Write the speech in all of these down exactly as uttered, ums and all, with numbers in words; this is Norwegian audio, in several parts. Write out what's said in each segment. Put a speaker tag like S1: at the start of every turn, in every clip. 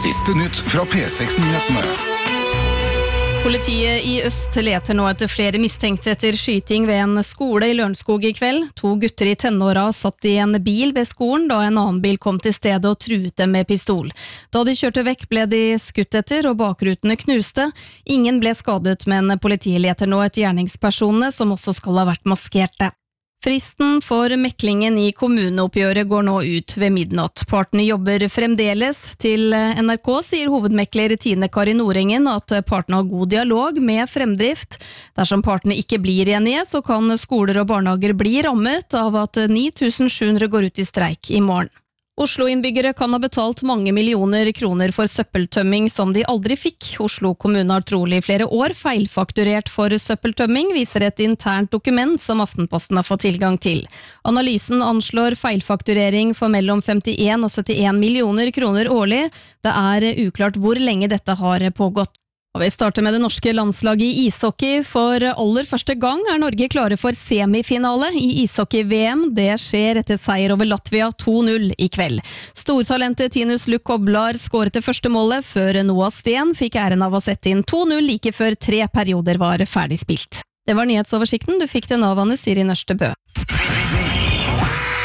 S1: Siste nytt fra P seks Nyhetene.
S2: Politiet i Øst leter nå etter flere mistenkte etter skyting ved en skole i Lørenskog i kveld. To gutter i tenåra satt i en bil ved skolen da en annen bil kom til stedet og truet dem med pistol. Da de kjørte vekk ble de skutt etter og bakrutene knuste. Ingen ble skadet, men politiet leter nå etter gjerningspersonene som også skal ha vært maskerte. Fristen for meklingen i kommuneoppgjøret går nå ut ved midnatt. Partene jobber fremdeles. Til N R K sier hovedmekler Tine Kari Nordengen at partene har god dialog med fremdrift. Dersom partene ikke blir enige, så kan skoler og barnehager bli rammet av at ni tusen sju hundre går ut i streik i morgen. Oslo-innbyggere kan ha betalt mange millioner kroner for søppeltømming som de aldri fikk. Oslo kommune har trolig flere år feilfakturert for søppeltømming, viser et internt dokument som Aftenposten har fått tilgang til. Analysen anslår feilfakturering for mellom femtien og syttien millioner kroner årlig. Det er uklart hvor lenge dette har pågått. Og vi starter med det norske landslaget i ishockey. For aller første gang er Norge klare for semifinale i ishockey-V M. Det skjer etter seier over Latvia to null i kveld. Stortalentet Tinus Luc Koblar skåret det første målet, før Noah Sten fikk æren av å sette inn to null like før tre perioder var ferdig spilt. Det var nyhetsoversikten. Du fikk den av Anne Siri Nørstebø.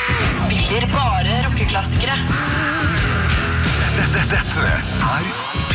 S3: Spiller bare rockeklassikere.
S1: Dette er